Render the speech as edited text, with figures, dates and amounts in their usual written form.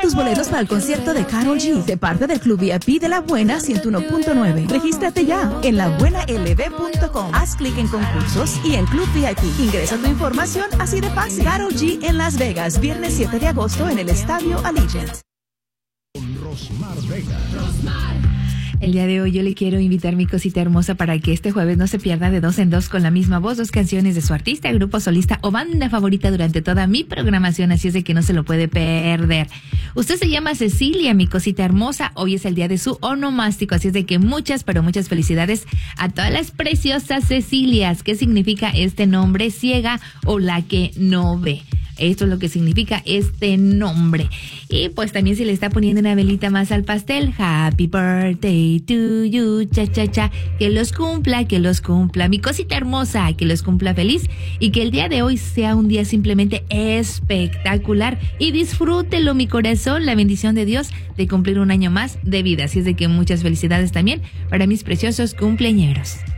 tus boletos para el concierto de Karol G, de parte del Club VIP de La Buena 101.9. Regístrate ya en labuenalb.com. Haz clic en concursos y en Club VIP. Ingresa tu información así de fácil. Karol G en Las Vegas, viernes 7 de agosto en el Estadio Allegiant. Rosmar Vega. El día de hoy yo le quiero invitar, mi cosita hermosa, para que este jueves no se pierda de 2 en 2 con la misma voz, 2 canciones de su artista, grupo solista o banda favorita durante toda mi programación, así es de que no se lo puede perder. Usted se llama Cecilia, mi cosita hermosa, hoy es el día de su onomástico, así es de que muchas, pero muchas felicidades a todas las preciosas Cecilias. ¿Qué significa este nombre? Ciega o la que no ve. Esto es lo que significa este nombre. Y pues también se le está poniendo una velita más al pastel. Happy birthday to you, cha cha cha. Que los cumpla, mi cosita hermosa, que los cumpla feliz. Y que el día de hoy sea un día simplemente espectacular. Y disfrútelo, mi corazón, la bendición de Dios de cumplir un año más de vida. Así es de que muchas felicidades también para mis preciosos cumpleañeros.